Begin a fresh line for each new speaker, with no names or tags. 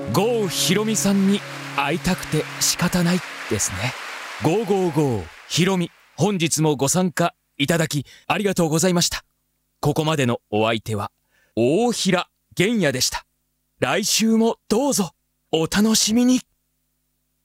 郷ひろみさんに会いたくて仕方ないですね。555ひろみ、本日もご参加いただきありがとうございました。ここまでのお相手は大平玄也でした。来週もどうぞお楽しみに。